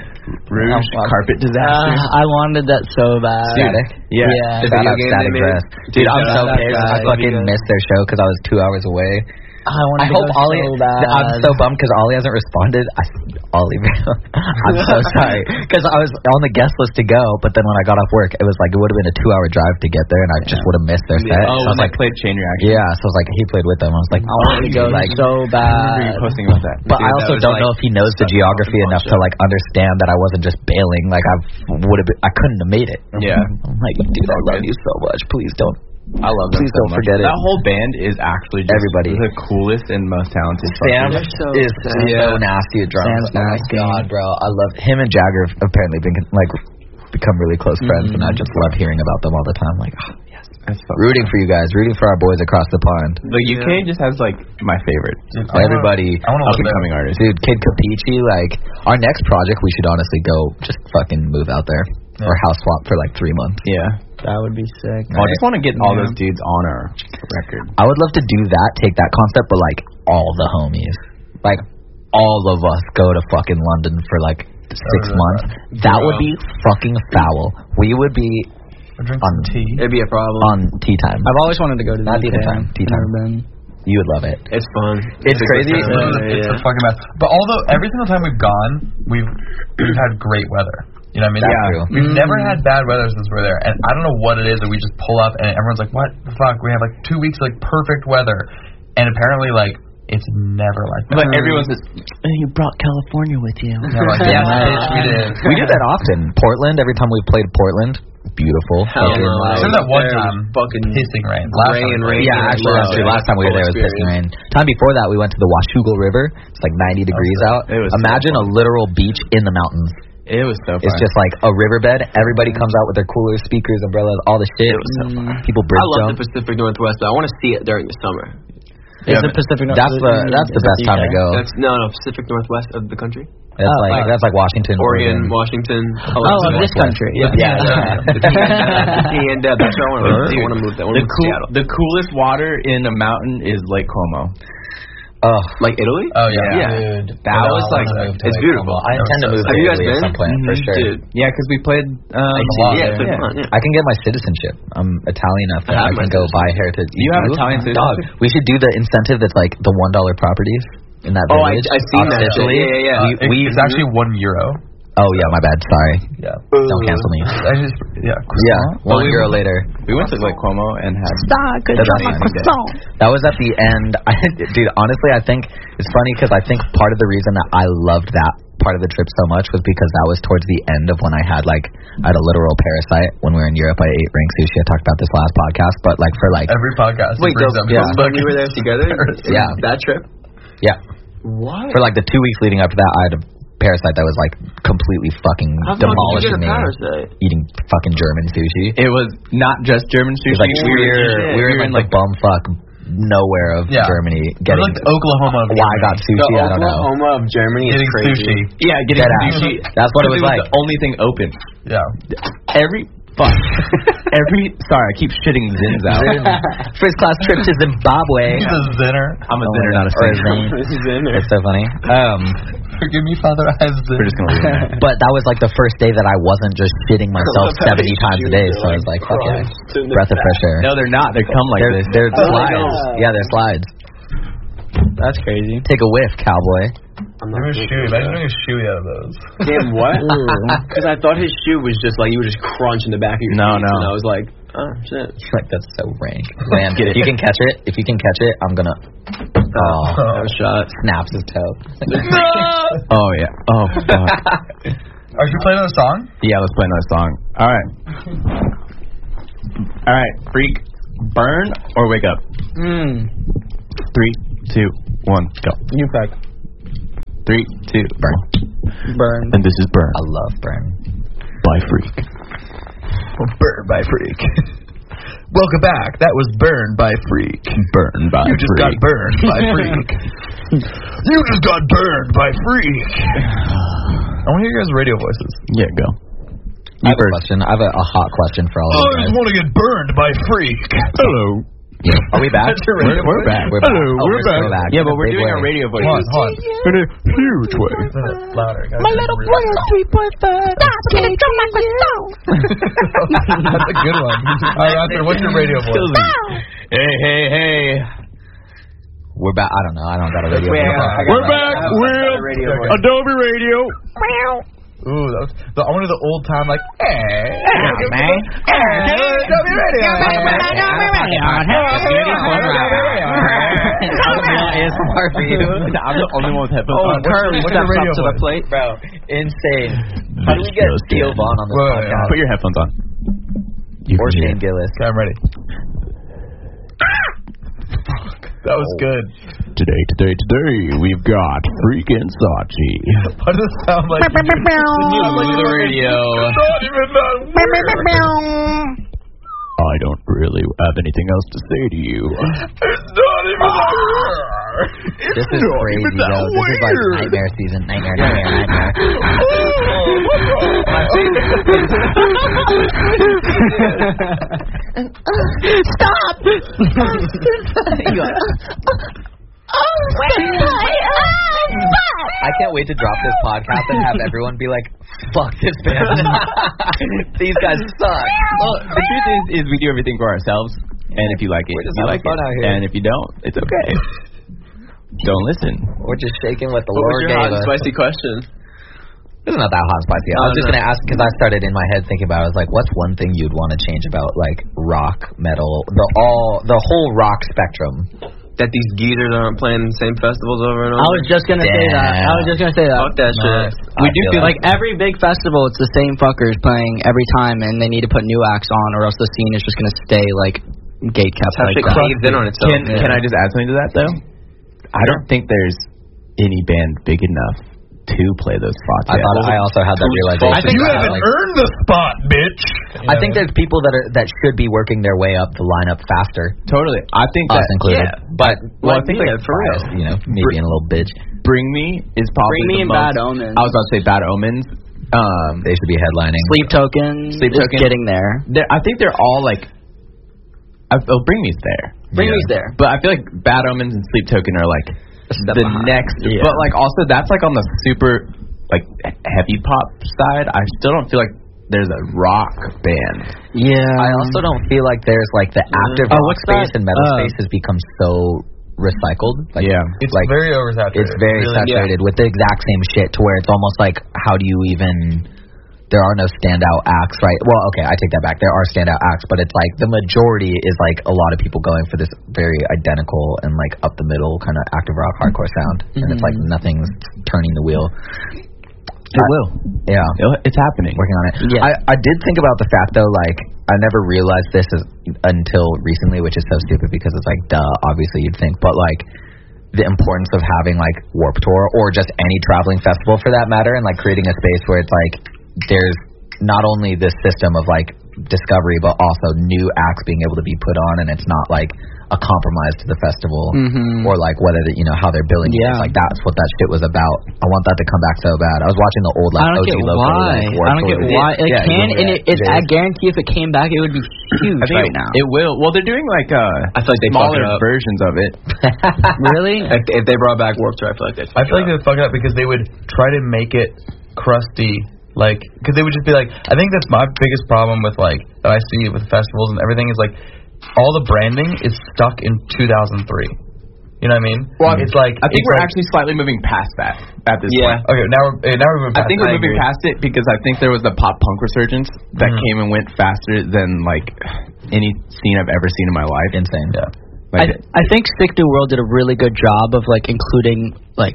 Rouge, Oh, carpet Uh, disaster. I wanted that so bad. Static. Yeah. Yeah. The Shout video out game Static they made. Dress. Dude, I'm shout so out pissed. that I guy. fucking missed their show because I was two hours away. I I wanted hope to go Ollie. so bad. I'm so bummed because Ollie hasn't responded. I, Ollie, I'm so sorry because I was on the guest list to go, but then when I got off work, it was like it would have been a two-hour drive to get there, and I just would have missed their set. Oh, so I when was they like, played Chain Reaction. yeah. So I was like, he played with them. I was like, I wanted to go like, so I remember bad. you posting about that. but Dude, I that also was don't like know if he knows the such a geography fucking enough to bullshit. like understand that I wasn't just bailing. Like I would have. I couldn't have made it. Yeah. I'm like, dude, I love you so much. Please don't. I love them Please so don't much. forget it. That whole band is actually just Everybody. the coolest and most talented. Sam fuckers. so is sad. so nasty at drums. Sam's oh my nasty. god, bro! I love him and Jagger. Have apparently been like become really close friends, and I just love hearing about them all the time. Like, oh, yes, That's so rooting for you guys, rooting for our boys across the pond. The U K just has like my favorite Dude, I wanna- Everybody, I want to up live and there. coming artists. dude, Kid Capici. Like, our next project, we should honestly go just fucking move out there Yeah. or house swap for like three months. Yeah. That would be sick. I just want to get all Yeah. those dudes on our record. I would love to do that, take that concept, but like all the homies, like all of us go to fucking London for like six really months. That would be fucking foul. We would be Or drink on some tea. It'd be a problem. on tea time. I've always wanted to go to Not the U K. dinner time, tea time. Never been. You would love it. It's fun. It's a crazy. good time. It's, Yeah, a fucking mess. But although every single time we've gone, we've we've had great weather. You know what I mean? That's Yeah. true. We've Mm. never had bad weather since we're there, and I don't know what it is that we just pull up and everyone's like, "What the fuck?" We have like two weeks of, like perfect weather, and apparently like it's never like that. But everyone's just, You brought California with you. And I'm like, yeah, bitch, we did. We do that often. Portland. Every time we played Portland, beautiful. Hell Fucking, no. like- Except that one There was time, fucking pissing rain. Last rain, time, rain. Yeah, actually, that's true. Last time we were there was pissing rain. Time before that, we went to the Washougal River. It's like ninety degrees out. It was so Imagine a literal beach in the mountains. it was so fun. It's just like a riverbed. Everybody comes out with their coolers, speakers, umbrellas, all the shit. It was so fun. People bridge I love jump. the Pacific Northwest, though. I want to see it during the summer. Is Yeah, it Pacific Northwest? That's the that's the best time to go. That's no, no, Pacific Northwest of the country. That's Oh, like wow. that's like Washington, Oregon, Oregon. Washington. Oh, of this country. Yeah, Yeah. The T and W. That's where I want to live. I want to move there. I want the to move to cool, Seattle. the coolest water in a mountain is Lake Como. Oh, Like Italy? Oh yeah, Yeah. dude. That I was wanna like- move to it's Lake beautiful. Como. I intend to move Have to you guys Italy at been? some point for Mhm. sure. Dude. Yeah, because we played. Um, I see. a lot Yeah, there. it's like Yeah. fun. Yeah. I can get my citizenship. I'm Italian enough that I I, have can my go buy citizenship. heritage. You have Ooh, Italian Dog, citizenship? we should do the incentive that's like the one dollar properties in that Oh, I- village. I've seen off that. Sicily. Yeah, yeah, yeah. We, It- we, it's actually one euro. oh yeah, my bad. Sorry. Yeah. Don't cancel me. I just yeah. Yeah, one we- euro later. We went to Lake Como and had. That's amazing. That was at the end. I, dude, honestly, I think it's funny because I think part of the reason that I loved that part of the trip so much was because that was towards the end of when I had like I had a literal parasite when we were in Europe. I ate rank sushi. I talked about this last podcast, but like for like Every podcast. he Wait, brings the, up yeah. his when you were there together? Yeah. That trip? yeah, What? for like the two weeks leading up to that, I had a parasite that was like completely fucking How the fuck did you demolishing get a me. parasite? Eating fucking German sushi. It was not just German It sushi. was like we we were, were we were in like the bumfuck nowhere of Yeah. Germany It's getting like the Oklahoma. of why I got Germany. sushi. The I don't know. Oklahoma of Germany is Getting crazy. sushi. yeah, getting Dead ass. sushi. That's what it was Because like. the only thing open. Yeah. Every fuck. Every sorry, I keep shitting zins out. First class trip to Zimbabwe. He's a zinner. I'm a Oh zinner, my not a God. Or singer. zing. It's so funny. Um, Forgive me, Father, I have We're just gonna leave it there. But that was like the first day that I wasn't just shitting myself seventy times a day. So I was like, fuck yeah, breath of fresh air. No, they're not. They come like They're, this. they're Oh, slides. no. Yeah, they're slides. That's crazy. Take a whiff, cowboy. I'm Doing a shoe. Imagine doing a shoe out of those. Damn, what? Because I thought his shoe was just like, you would just crunch in the back of your No, feet. no. And I was like, oh, shit. Like, that's so rank. Ram, if you can catch it, if you can catch it, I'm gonna. Oh, That was shot. snaps his toe. Oh yeah. Oh fuck. Are you playing another song? Yeah, let's play another song. All right. All right, freak. Burn or wake up. Mm. Three, two, one, go. You pack. Three, two, Burn. Burn. And this is Burn I love burn. by Freak. Burn by Freak. Welcome back. That was Burn by Freak. Burn by You just Freak. got burned by Freak. You just got burned by Freak. I want to hear your guys' radio voices. Yeah, go. I have a question. I have a, a hot question for all of I you just guys. want to get burned by Freak. Hello. Are we back? We're, we're back. We're back. Hello, Oh, we're, back. still back. Yeah, but In a we're big doing way. our radio voices. Hold on, hold on. In a huge way. Louder. My little brother, three point five. That's That's a good one. All right, Arthur, what's your radio voice? Hey, hey, hey. We're back. I don't know. I don't got a radio. Wait, I got- I got We're my- back I got with my radio voice. Adobe Radio. Ooh, that was, the, I wanted the old time, like, hey, man. I'm the only one with headphones Oh, on. Curly what's your steps radio up to the voice? plate. Bro, insane. How do we get Just Theo in. Vaughn on this Wait, wait, podcast? Put your headphones on. You Or can hear Shane it. Gillis. Okay, I'm ready. That was good. Today, today, today, we've got freaking Sachi. Why does it sound like you the radio. not even that I don't really have anything else to say to you. It's not even that This is crazy, though. This is like nightmare season. Nightmare, nightmare, nightmare. Stop! I can't wait to drop this podcast and have everyone be like, fuck this band. These guys suck. Well, the truth is, is we do everything for ourselves, and if you like it, We're just you having like fun it, out here. and if you don't, it's okay. Don't listen. We're just shaking what the What was Lord your gave hot and us. spicy question? It's not that hot and spicy. I Oh, was just no. gonna ask because I started in my head thinking about. It, I was like, what's one thing you'd want to change about like rock, metal, the all, the whole rock spectrum? That these geezers aren't playing the same festivals over and over. I was just gonna say that. I was just gonna say that. Fuck that shit. I We do feel feel like every big festival, it's the same fuckers playing every time, and they need to put new acts on, or else the scene is just gonna stay like gate kept That like shit that. caved in on itself. Can Can I just add something to that though? I don't think there's any band big enough to play those spots. I yet. thought I also had that realization. I think You I haven't like, earned the spot, bitch. I think there's people that are that should be working their way up the lineup faster, Totally. I think us that included. Yeah. But Well, I like, think like like for real. you know, me being a little bitch, Bring Me is probably Bring Me the and most, Bad Omens. I was about to say Bad Omens. Um, they should be headlining. Sleep Token Sleep is Token. getting there. they're- I think they're all like. I, oh, Bring Me's there. Bring Yeah. Me's there. But I feel like Bad Omens and Sleep Token are like step the behind. next. Yeah. But like also that's like on the super like heavy pop side. I still don't feel like there's a rock band. Yeah. I also don't feel like there's like the active Oh, rock what's space that? and metal Uh, space has become so recycled. Like, Yeah. It's like very oversaturated. it's very Really, saturated with the exact same shit to where it's almost like how do you even there are no standout acts, right? Well, okay, I take that back. There are standout acts, but it's like the majority is like a lot of people going for this very identical and like up the middle kind of active rock hardcore sound, and it's like nothing's turning the wheel. It will. Yeah, It'll- It's happening. working on it. Yeah. I, I did think about the fact though, like I never realized this is, until recently, which is so stupid because it's like, duh, obviously you'd think, but like the importance of having like Warped Tour or just any traveling festival for that matter, and like creating a space where it's like there's not only this system of like discovery, but also new acts being able to be put on, and it's not like a compromise to the festival, mm-hmm. or like whether the, you know how they're billing yeah. it. Like that's what that shit was about. I want that to come back so bad. I was watching the old like I don't O G get Loco. why. Like, I don't get why it yeah, can, and it, it, I it guarantee if it came back, it would be huge I think right it, now. It will. Well, they're doing like uh, I feel like they fuck it smaller up. versions of it. Really? If, if they brought back Warped Tour, I feel like they. I feel like they would fuck it up because they would try to make it crusty, like because they would just be like. I think that's my biggest problem with like that I see with festivals and everything is like all the branding is stuck in two thousand three. You know what I mean? Well, it's like I think it's we're like, actually slightly moving past that at this Yeah. point. okay. Now we're eh, now we're moving I past think that. we're moving agree. past it because I think there was the pop punk resurgence that Mhm. came and went faster than like any scene I've ever seen in my life. Insane. Yeah. Like, I, I think Sick New World did a really good job of like including like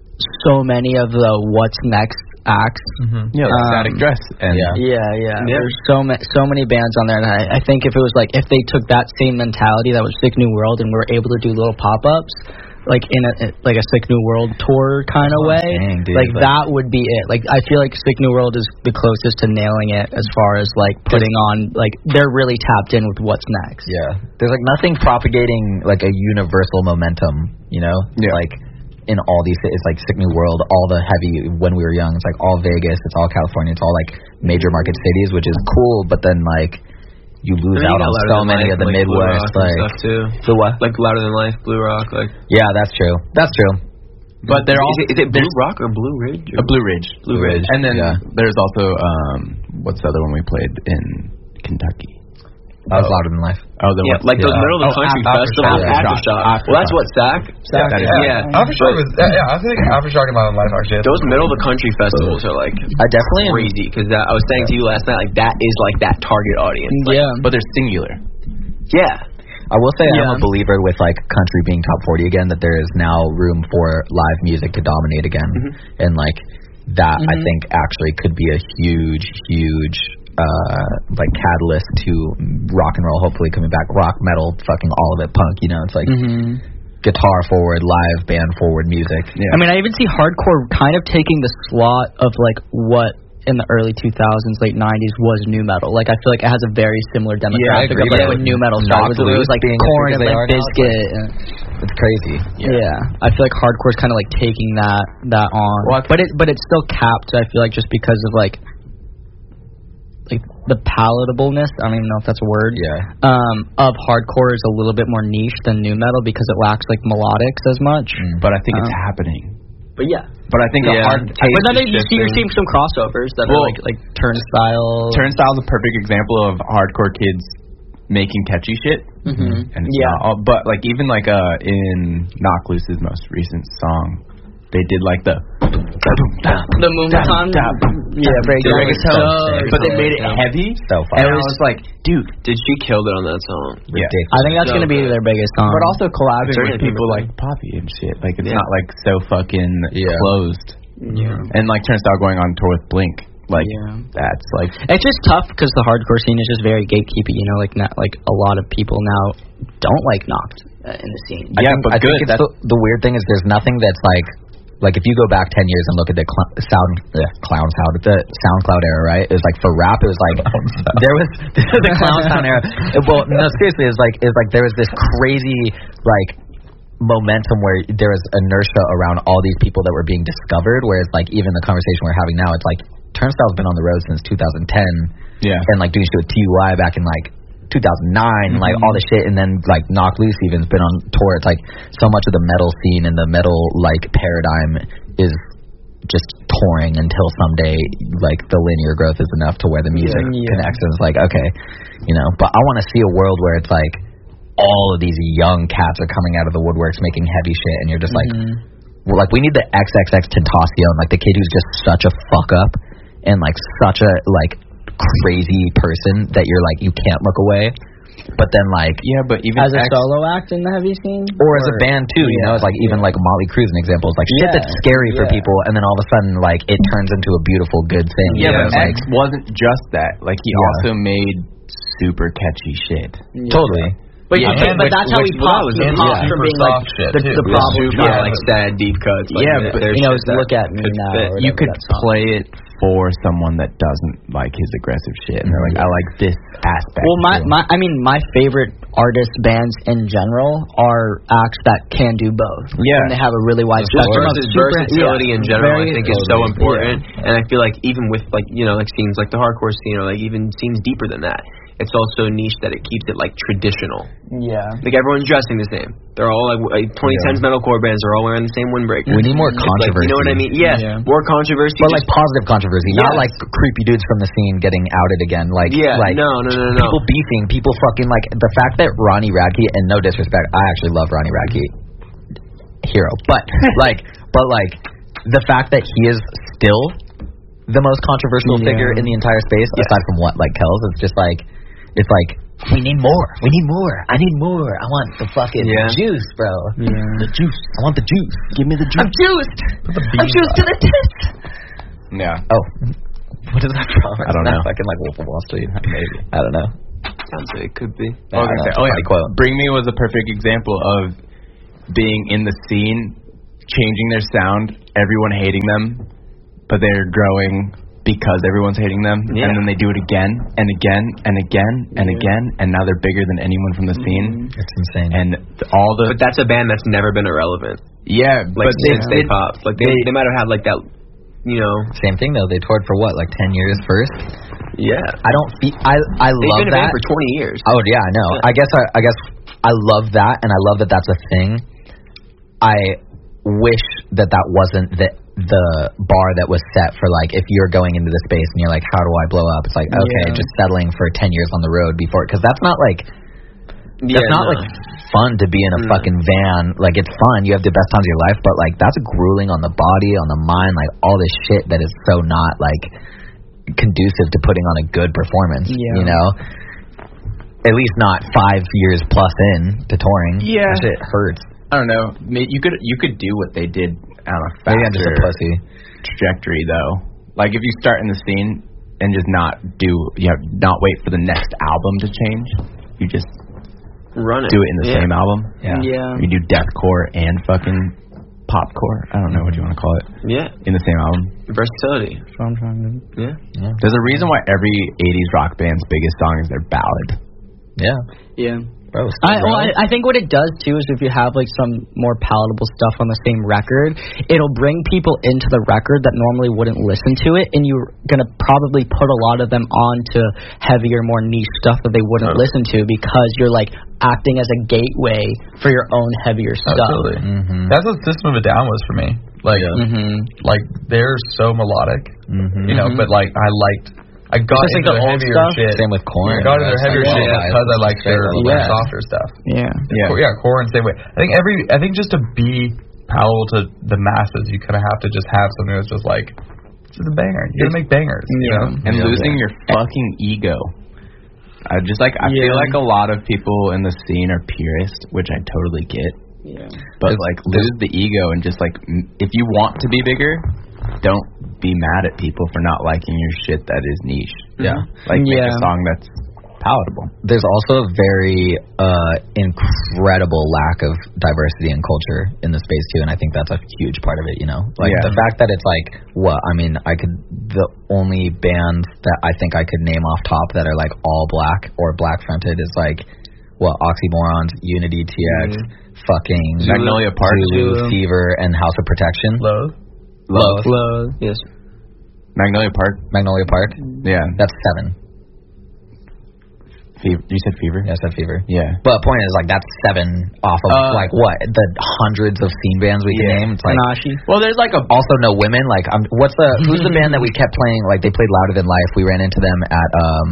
so many of the what's next acts. Mm-hmm. yeah, like um, Static Dress and yeah. Yeah, yeah. Yeah. There's so ma- so many bands on there, and I, I think if it was like if they took that same mentality that was Sick New World and were able to do little pop ups, like in a like a Sick New World tour kind of way, Dang, dude, like like- that would be it. Like I feel like Sick New World is the closest to nailing it as far as like putting on like they're really tapped in with what's next. Yeah. There's like nothing propagating like a universal momentum, you know? Yeah. Like in all these it's like Sick New World, all the heavy when we were young, it's like all Vegas, it's all California, it's all like major market cities, which is cool, but then like you lose I mean, out you got on Louder so Than many Life, of the like Blue Midwest Rock and like stuff too. the what? Like Louder Than Life, Blue Rock, like. Yeah, that's true. That's true. but they're all Is it, is it Blue Rock or Blue Ridge? a Or? Blue Ridge. Blue Ridge. And then Yeah. there's also um what's the other one we played in Kentucky? That was Louder Than Life. Oh, the Yeah, one, like those yeah. middle of the Oh, country Aftershock. festivals, Yeah. Aftershock. Aftershock. Well, that's what Sac. Sac, that is- yeah. Aftershock was yeah, yeah. I think Aftershock and Louder Than Life actually. Those middle of the country festivals are like I definitely am- crazy because I was saying to you last night, like that is like that target audience. Like, Yeah. But they're singular. yeah. I will say Yeah. I'm a believer with like country being top forty again, that there is now room for live music to dominate again, Mm-hmm. and like that I Mhm. think actually could be a huge, huge uh like catalyst to rock and roll. Hopefully coming back, rock, metal, fucking all of it, punk. You know, it's like Mm-hmm. guitar forward, live band forward music. Yeah. I mean, I even see hardcore kind of taking the slot of like what in the early two thousands, late nineties was new metal. Like I feel like it has a very similar demographic agree, of like but when new metal Knock started. It was Loose like being as Korn big as and they like are now, it's Bizkit. and, It's crazy. yeah. I feel like hardcore is kind of like taking that that on, Well, I- but it but it's still capped. I feel like just because of like like the palatableness. I don't even know if that's a word. Yeah. Um, of hardcore is a little bit more niche than new metal because it lacks like melodics as much. Mm. But I think it's Um, happening. But yeah. But I think Yeah. the hard But taste then is you see, you're shifting. seeing some crossovers that Well, are like like Turnstile. Turnstile's a perfect example of hardcore kids making catchy shit. Mhm. And it's Yeah. not all, but like even like uh in Knock Loose's most recent song, they did like the The Moombahton. Yeah, very The good. reggaeton. So- but they made it heavy. So And fun. I was like, dude, Dude, she killed it on that song. yeah. Ridiculous. I think that's So gonna be good. their biggest song. But also collabing Certainly with people people like Poppy and shit. Like it's Yeah. not like so fucking Yeah. closed. yeah. And like Turnstile going on tour with Blink. Like Yeah. that's like It's just tough because the hardcore scene is just very gatekeepy. You know, like not, like a lot of people now don't like Knocked uh, in the scene. I Yeah, think, but I good. think it's the, the weird thing is there's nothing that's like, like if you go back ten years and look at the cl- sound, uh, clown sound, the SoundCloud era, right? It was like for rap, it was like there was the clown sound era. Well, no, seriously, it's like it's like there was this crazy like momentum where there was inertia around all these people that were being discovered. Whereas like even the conversation we're having now, it's like Turnstile's been on the road since two thousand ten, yeah. and like doing shit with T U I back in like two thousand nine, Mm-hmm. like all the shit, and then like Knock Loose even's been on tour. It's like so much of the metal scene and the metal like paradigm is just touring until someday like the linear growth is enough to where the music Yeah. connects, and it's like okay, you know. But I want to see a world where it's like all of these young cats are coming out of the woodworks making heavy shit, and you're just like, well, like we need the X X X Tentacion, like the kid who's just such a fuck up and like such a like crazy person that you're like you can't look away. But then like Yeah, but even As a X- solo act in the heavy scene, or as a band too, you know, it's like even like Motley Crue's an example. It's like shit Yeah, that's scary for yeah. people, and then all of a sudden like it turns into a beautiful good thing. Yeah, you know, but it's X like wasn't just that. Like he Yeah. also made super catchy shit. totally. But, Yeah, okay, and but which- that's how he which- pops. He and pops yeah. from super being like soft shit, the, too. the Yeah. problem Super child. like sad deep cuts. Like, Yeah, there- but there's you know, shit that look at me could now. fit. or You whatever could that song. play it for someone that doesn't like his aggressive shit. And they're like, I like this aspect. Well, my, too. my I mean, my favorite artists, bands in general are acts that can do both. Yeah. And they have a really wide Just spectrum of versus super- versatility yeah, in general, I very- think, is so important. And I feel like even with like you know like scenes like the hardcore scene, or like even scenes deeper than that, it's also niche that it keeps it like traditional. Yeah. Like everyone's dressing the same. They're all like, like twenty tens Yeah. metalcore bands are all wearing the same windbreaker. We need more It's controversy. Like, you know what I mean? Yes, Yeah. more controversy. But just- like positive controversy, not Yes. like creepy dudes from the scene getting outed again. Like, Yeah, like no, no, no, no. people beefing, people fucking like the fact that Ronnie Radke, and no disrespect, I actually love Ronnie Radke, hero, but like, but like the fact that he is still the most controversial Yeah. figure in the entire space, aside from what like Kells, it's just like, it's like. We need more. We need more. I need more. I want the fucking Yeah. juice, bro. Yeah. The juice. I want the juice. Give me the juice. I'm juiced. I'm juiced to the tits. Yeah. Oh, what is that from? I don't Isn't that know. Fucking like Wolf of Wall Street. Maybe. I don't know. Sounds like it could be. I Oh, don't know. okay. Oh yeah. Funny quote. Bring Me was a perfect example of being in the scene, changing their sound, everyone hating them, but they're growing because everyone's hating them, Yeah. and then they do it again and again and again and Yeah. again, and now they're bigger than anyone from the scene. It's insane. And th- all the But that's a band that's never been irrelevant. yeah, Like but since they, they popped, like they, they- they might have had like that, you know. Same thing though. They toured for what, like ten years first. Yeah. I don't. Feel, I I They've love been a band that. for twenty years. Oh yeah, I know. Yeah. I guess I, I guess I love that, and I love that that's a thing. I wish that that wasn't the the bar that was set for like if you're going into the space and you're like, how do I blow up? It's like okay, Yeah. just settling for ten years on the road before, because that's not like Yeah, that's not no. like fun to be in a Mm. fucking van. Like it's fun, you have the best times of your life, but like that's grueling on the body, on the mind, like all this shit that is so not like conducive to putting on a good performance. Yeah. You know, at least not five years plus in to touring. Yeah. That shit hurts. I don't know. May- You could you could do what they did on a faster Maybe I'm just a pussy. trajectory though. Like if you start in the scene and just not do, you know, not wait for the next album to change. You just Run it. do it in the Yeah. same album. Yeah. Yeah. You do deathcore and fucking popcore. I don't know what you want to call it Yeah. in the same album. Versatility. That's what I'm trying to do. Yeah. Yeah. There's a reason why every eighties rock band's biggest song is their ballad. Yeah. Yeah. Bro, I, bro. well, I I think what it does too is if you have like some more palatable stuff on the same record, it'll bring people into the record that normally wouldn't listen to it, and you're gonna probably put a lot of them onto heavier, more niche stuff that they wouldn't Totally. listen to because you're like acting as a gateway for your own heavier stuff. Absolutely. Mhm. That's what System of a Down was for me. Like, Mm-hmm. like they're so melodic, Mhm. you know. But like, I liked. I got Just like into the the old heavier stuff? shit. Same with Korn. I got into their heavier Yeah. shit Yeah. because I like their, Yeah. their softer stuff. Yeah. Yeah. Cor- yeah, Korn same way. I think every. I think just to be palatable to the masses, you kind of have to just have something that's just like, this is a banger. You gotta make bangers. You Yeah. know. And Yeah. losing your fucking ego. I just like I Yeah. feel like a lot of people in the scene are purist, which I totally get. Yeah. But like lose the ego and just like m- if you want to be bigger, don't be mad at people for not liking your shit that is niche. Yeah. Like make Yeah. a song that's palatable. There's also a very uh, incredible lack of diversity and culture in the space too, and I think that's a huge part of it. You know, like Yeah. the fact that it's like what I mean. I could the only band that I think I could name off top that are like all black or black fronted is like what Oxymorons, Unity, T X, fucking Magnolia Park. Zulu, Zulu. Fever, and House of Protection. Love. Love. Love. Yes. Magnolia Park. Magnolia Park. Yeah. That's seven. Fever. You said Fever? Yeah, I said Fever. Yeah. But the point is, like, that's seven off of Uh, like what the hundreds of scene bands we can Yeah. name. It's like Tanahashi. Well, there's like a also no women. Like, um, what's the who's the band that we kept playing? Like, they played Louder Than Life. We ran into them at um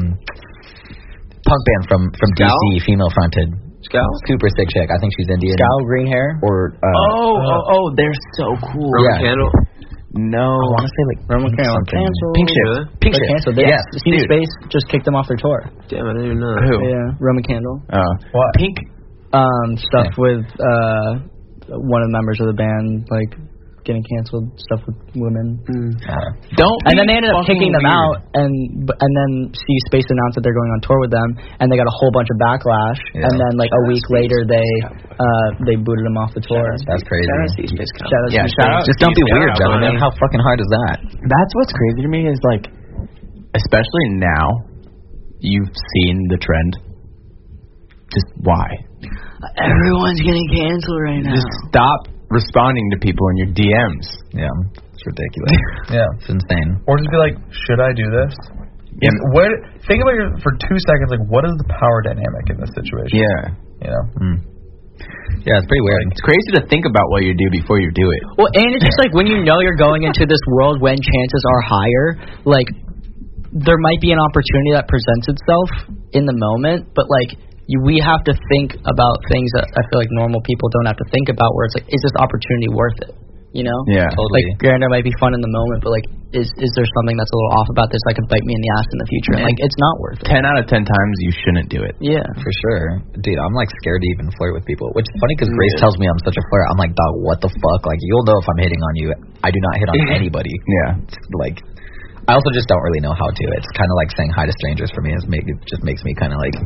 punk band from from D Scowl? C, female fronted, Scowl? super sick chick. I think she's Indian. Scowl, green hair. Or uh, oh, oh, oh, they're so cool. Roman Yeah. Candle. No. I want to say like Roman pink Candle something. canceled. Pink shit. Really? Pink They shit. canceled. They, Yes, Steam dude. Space just kicked them off their tour. Damn, I didn't even know. Who? Yeah, Roman Candle. Oh. What? Pink. Um, stuff with uh one of the members of the band, like getting canceled, stuff with women. Mm. Uh, Don't. And then they ended up kicking them weird. out, and and then C Space announced that they're going on tour with them, and they got a whole bunch of backlash. Yeah. And then like a week later, they uh they booted them off the tour. That's crazy. Shout out to C-Space Cowboys. Shout out Yeah, to shout out. Just don't be Yeah, weird, yeah, gentlemen. How fucking hard is that? That's what's crazy to me is like, especially now, you've seen the trend. Just why? Everyone's getting canceled right now. Just stop responding to people in your D Ms. Yeah, it's ridiculous. Yeah. It's insane. Or just be like, should I do this? Yeah. What? Think about your for two seconds. Like, what is the power dynamic in this situation? Yeah. You know. Mm. Yeah, it's pretty weird. It's crazy to think about what you do before you do it. Well, and it's just like when you know you're going into this world when chances are higher, like there might be an opportunity that presents itself in the moment, but like you, we have to think about things that I feel like normal people don't have to think about, where it's like, is this opportunity worth it? You know? Yeah. Totally. Like, granted, it might be fun in the moment, but like, is is there something that's a little off about this that could bite me in the ass in the future? And like, it's not worth it. Ten out of ten times you shouldn't do it. Yeah. For sure. Dude, I'm like scared to even flirt with people. Which is funny because Grace tells me I'm such a flirt. I'm like, dog, what the fuck? Like, you'll know if I'm hitting on you. I do not hit on anybody. Yeah. It's like, I also just don't really know how to. It's kind of like saying hi to strangers for me. It's make, it just makes me kind of like,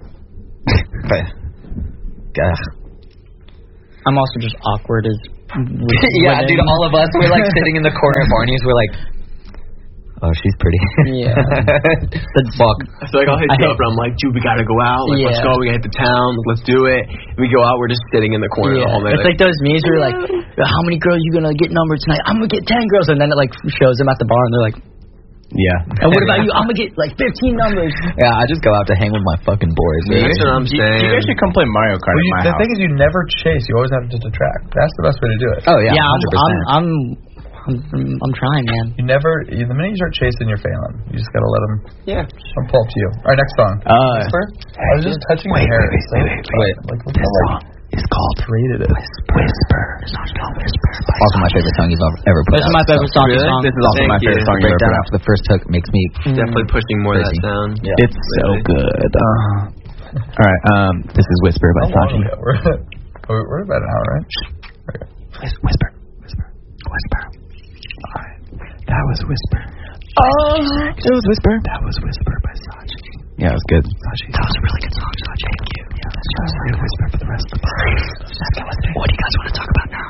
ugh. I'm also just awkward as. Yeah, dude, all of us, we're like sitting in the corner of Barney's. We're like, oh, she's pretty. Yeah. The fuck. So like I'll hit I you hate- up and I'm like, dude, we gotta go out. Like, let's Yeah. go. We gotta hit the town. Let's do it. And we go out. We're just sitting in the corner the whole Yeah. night. It's like those memes where you're like, how many girls you gonna get numbered tonight? I'm gonna get ten girls, and then it like shows them at the bar, and they're like, Yeah. and what about you? I'm gonna get like fifteen numbers. Yeah, I just go out to hang with my fucking boys. That's dude. what I'm You, saying. you guys should come play Mario Kart Well, at you, my the house. thing is, you never chase. You always have to just attract. That's the best way to do it. Oh yeah, Yeah, one hundred percent. I'm, I'm, I'm, I'm, I'm trying, man. You never. You, the minute you start chasing, you're failing. You just gotta let them. Yeah. I'll pull up to you. All right, next song. Uh, I was just touching your hair. It's so- Wait, Like, look how like It's called rated it. Whisper. also my favorite song you've ever- ever put This is out. my favorite song. Really? song. This is also Thank my favorite you. song you ever Breakdown put out. after the first hook makes me. Definitely pushing more of that Crazy. sound. Yeah. It's so good. Uh, all right. Um, this is Whisper by How long Sachi. we got? We're, we're we're about an hour, right? Whisper. Whisper. Whisper. All right. That was Whisper. Oh, it was Whisper. That was Whisper by Sachi. Yeah, it was good. Sachi. That was a really good song, Sachi. Thank you. Yeah, let's just say Whisper for the rest of the podcast. What do you guys want to talk about now?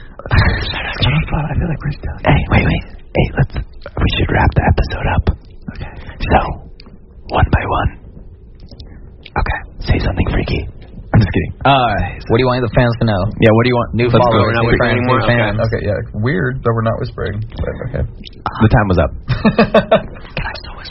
I feel like we're still. Hey, wait, wait. Hey, let's. We should wrap the episode up. Okay. So, one by one. Okay. Say something freaky. I'm just kidding. Uh, What do you want the fans to know? yeah. What do you want? New Let's go. followers, We're not new whispering friends, anymore? new fans. Okay, yeah. Weird that we're not whispering. But okay. The time was up. Can I still